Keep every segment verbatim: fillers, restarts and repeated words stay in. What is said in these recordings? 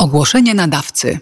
Ogłoszenie nadawcy.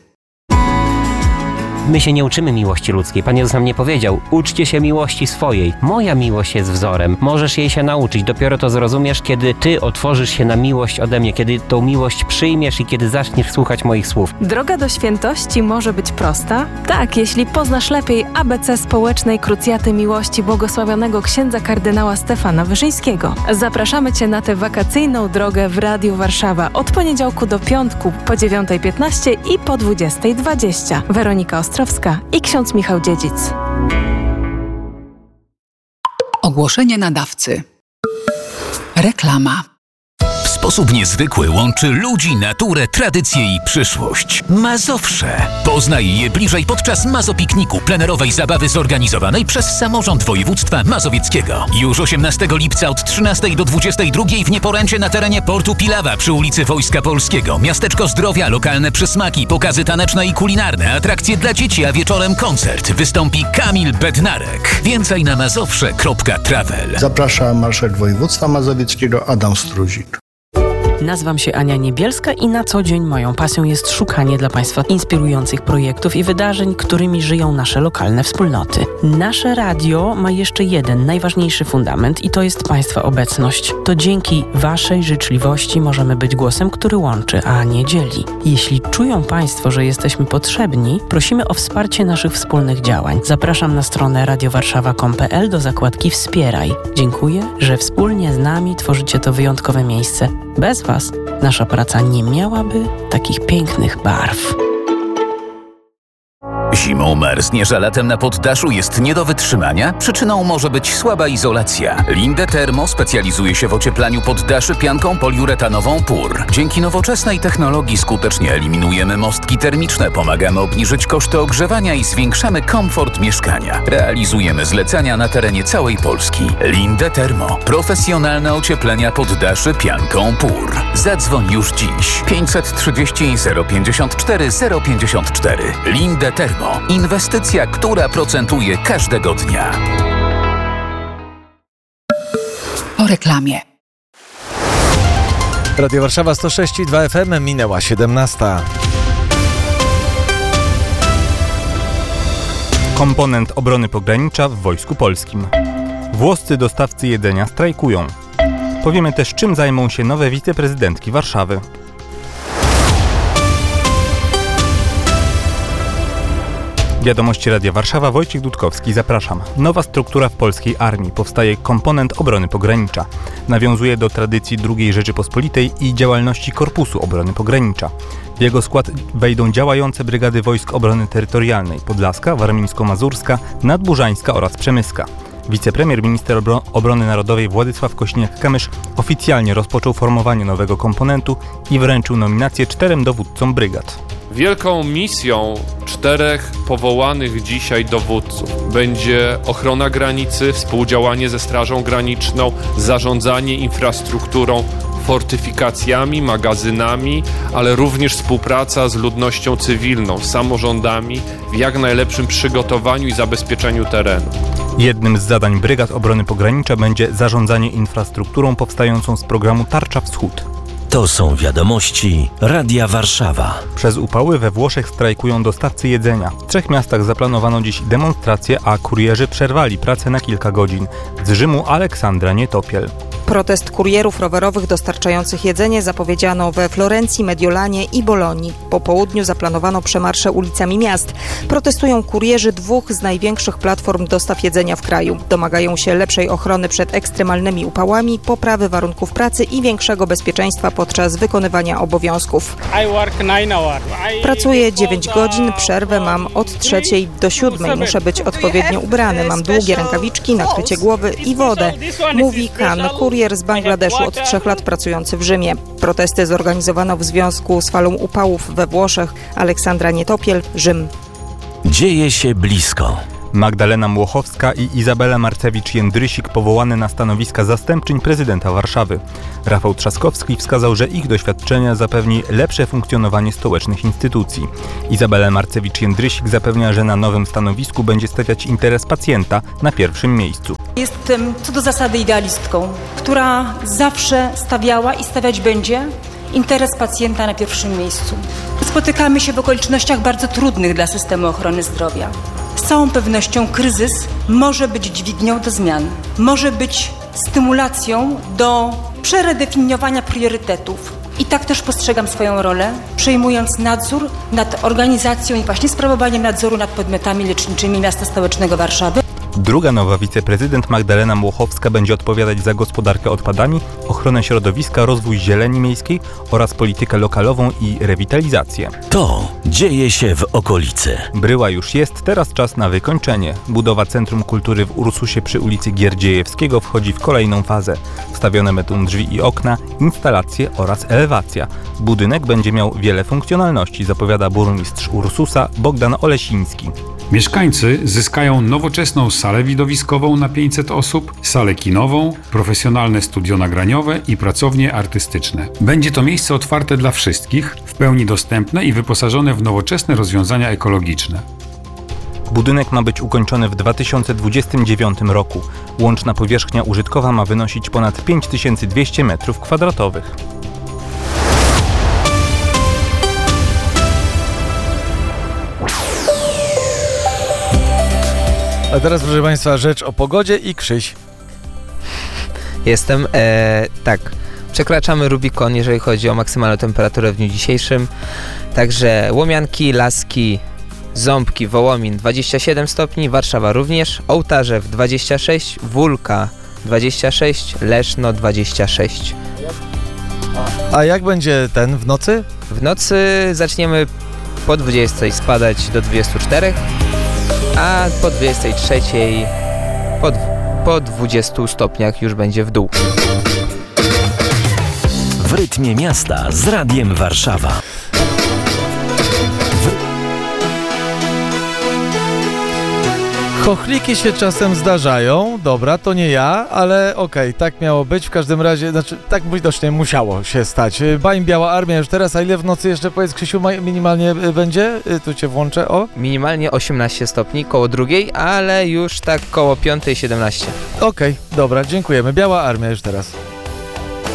My się nie uczymy miłości ludzkiej. Pan Jezus nam nie powiedział: uczcie się miłości swojej. Moja miłość jest wzorem. Możesz jej się nauczyć. Dopiero to zrozumiesz, kiedy ty otworzysz się na miłość ode mnie, kiedy tą miłość przyjmiesz i kiedy zaczniesz słuchać moich słów. Droga do świętości może być prosta? Tak, jeśli poznasz lepiej A B C społecznej krucjaty miłości błogosławionego księdza kardynała Stefana Wyszyńskiego. Zapraszamy Cię na tę wakacyjną drogę w Radiu Warszawa od poniedziałku do piątku po dziewiątej piętnaście i po dwudziestej dwadzieścia. Weronika Ostrowska i ksiądz Michał Dziedzic. Ogłoszenie nadawcy. Reklama. W sposób niezwykły łączy ludzi, naturę, tradycję i przyszłość. Mazowsze. Poznaj je bliżej podczas Mazopikniku, plenerowej zabawy zorganizowanej przez Samorząd Województwa Mazowieckiego. Już osiemnastego lipca od trzynastej do dwudziestej drugiej w Nieporęcie na terenie portu Pilawa przy ulicy Wojska Polskiego. Miasteczko Zdrowia, lokalne przysmaki, pokazy taneczne i kulinarne, atrakcje dla dzieci, a wieczorem koncert. Wystąpi Kamil Bednarek. Więcej na mazowsze kropka travel. Zaprasza marszałek województwa mazowieckiego Adam Struzik. Nazywam się Ania Niebielska i na co dzień moją pasją jest szukanie dla Państwa inspirujących projektów i wydarzeń, którymi żyją nasze lokalne wspólnoty. Nasze radio ma jeszcze jeden najważniejszy fundament i to jest Państwa obecność. To dzięki Waszej życzliwości możemy być głosem, który łączy, a nie dzieli. Jeśli czują Państwo, że jesteśmy potrzebni, prosimy o wsparcie naszych wspólnych działań. Zapraszam na stronę radio warszawa kropka com kropka pe el do zakładki Wspieraj. Dziękuję, że wspólnie z nami tworzycie to wyjątkowe miejsce. Bez Was nasza praca nie miałaby takich pięknych barw. Zimą marzniesz, a latem na poddaszu jest nie do wytrzymania? Przyczyną może być słaba izolacja. Linde Thermo specjalizuje się w ocieplaniu poddaszy pianką poliuretanową P U R. Dzięki nowoczesnej technologii skutecznie eliminujemy mostki termiczne, pomagamy obniżyć koszty ogrzewania i zwiększamy komfort mieszkania. Realizujemy zlecenia na terenie całej Polski. Linde Thermo. Profesjonalne ocieplenia poddaszy pianką P U R. Zadzwoń już dziś. pięćset trzydzieści zero pięćdziesiąt cztery zero pięćdziesiąt cztery. Linde Thermo. Inwestycja, która procentuje każdego dnia. Po reklamie. Radio Warszawa sto sześć i dwa F M, minęła siedemnasta. Komponent obrony pogranicza w Wojsku Polskim. Włoscy dostawcy jedzenia strajkują. Powiemy też, czym zajmą się nowe wiceprezydentki Warszawy. Wiadomości Radia Warszawa, Wojciech Dudkowski, zapraszam. Nowa struktura w polskiej armii. Powstaje komponent obrony pogranicza. Nawiązuje do tradycji drugiej Rzeczypospolitej i działalności Korpusu Obrony Pogranicza. W jego skład wejdą działające brygady Wojsk Obrony Terytorialnej Podlaska, Warmińsko-Mazurska, Nadburzańska oraz Przemyska. Wicepremier, minister obro- obrony narodowej Władysław Kośniak-Kamysz oficjalnie rozpoczął formowanie nowego komponentu i wręczył nominację czterem dowódcom brygad. Wielką misją czterech powołanych dzisiaj dowódców będzie ochrona granicy, współdziałanie ze Strażą Graniczną, zarządzanie infrastrukturą, fortyfikacjami, magazynami, ale również współpraca z ludnością cywilną, z samorządami w jak najlepszym przygotowaniu i zabezpieczeniu terenu. Jednym z zadań Brygad Obrony Pogranicza będzie zarządzanie infrastrukturą powstającą z programu Tarcza Wschód. To są wiadomości Radia Warszawa. Przez upały we Włoszech strajkują dostawcy jedzenia. W trzech miastach zaplanowano dziś demonstrację, a kurierzy przerwali pracę na kilka godzin. Z Rzymu Aleksandra Nietopiel. Protest kurierów rowerowych dostarczających jedzenie zapowiedziano we Florencji, Mediolanie i Bolonii. Po południu zaplanowano przemarsze ulicami miast. Protestują kurierzy dwóch z największych platform dostaw jedzenia w kraju. Domagają się lepszej ochrony przed ekstremalnymi upałami, poprawy warunków pracy i większego bezpieczeństwa podczas wykonywania obowiązków. Pracuję dziewięć godzin, przerwę mam od trzeciej do siódmej. Muszę być odpowiednio ubrany. Mam długie rękawiczki, nakrycie głowy i wodę. Mówi Khan, kurier z Bangladeszu od trzech lat pracujący w Rzymie. Protesty zorganizowano w związku z falą upałów we Włoszech. Aleksandra Nietopiel, Rzym. Dzieje się blisko. Magdalena Młochowska i Izabela Marcewicz-Jędrysik powołane na stanowiska zastępczyń prezydenta Warszawy. Rafał Trzaskowski wskazał, że ich doświadczenie zapewni lepsze funkcjonowanie stołecznych instytucji. Izabela Marcewicz-Jędrysik zapewnia, że na nowym stanowisku będzie stawiać interes pacjenta na pierwszym miejscu. Jestem co do zasady idealistką, która zawsze stawiała i stawiać będzie interes pacjenta na pierwszym miejscu. Spotykamy się w okolicznościach bardzo trudnych dla systemu ochrony zdrowia. Z całą pewnością kryzys może być dźwignią do zmian, może być stymulacją do przeredefiniowania priorytetów. I tak też postrzegam swoją rolę, przejmując nadzór nad organizacją i właśnie sprawowaniem nadzoru nad podmiotami leczniczymi miasta stołecznego Warszawy. Druga nowa wiceprezydent Magdalena Młochowska będzie odpowiadać za gospodarkę odpadami, ochronę środowiska, rozwój zieleni miejskiej oraz politykę lokalową i rewitalizację. To dzieje się w okolicy. Bryła już jest, teraz czas na wykończenie. Budowa Centrum Kultury w Ursusie przy ulicy Gierdziejewskiego wchodzi w kolejną fazę. Wstawione będą drzwi i okna, instalacje oraz elewacja. Budynek będzie miał wiele funkcjonalności, zapowiada burmistrz Ursusa Bogdan Olesiński. Mieszkańcy zyskają nowoczesną salę widowiskową na pięćset osób, salę kinową, profesjonalne studio nagraniowe i pracownie artystyczne. Będzie to miejsce otwarte dla wszystkich, w pełni dostępne i wyposażone w nowoczesne rozwiązania ekologiczne. Budynek ma być ukończony w dwa tysiące dwudziestym dziewiątym roku. Łączna powierzchnia użytkowa ma wynosić ponad pięć tysięcy dwieście metrów kwadratowych. A teraz, proszę Państwa, rzecz o pogodzie i Krzyś. Jestem, e, tak, przekraczamy Rubikon, jeżeli chodzi o maksymalną temperaturę w dniu dzisiejszym. Także Łomianki, Laski, Ząbki, Wołomin dwadzieścia siedem stopni, Warszawa również, Ołtarzew dwadzieścia sześć, Wólka dwadzieścia sześć, Leszno dwadzieścia sześć. A jak będzie ten w nocy? W nocy zaczniemy po dwudziestej spadać do dwudziestu czterech, a po dwudziestej trzeciej po, po dwudziestu stopniach już będzie w dół. W rytmie miasta z Radiem Warszawa. Chochliki się czasem zdarzają, dobra, to nie ja, ale okej, okay, tak miało być, w każdym razie, znaczy, tak widocznie musiało się stać. Bań Biała Armia już teraz, a ile w nocy jeszcze, powiedz Krzysiu, minimalnie będzie? Tu cię włączę, o. Minimalnie osiemnaście stopni, koło drugiej, ale już tak koło piątej siedemnaście. Okej, okay, dobra, dziękujemy. Biała Armia już teraz.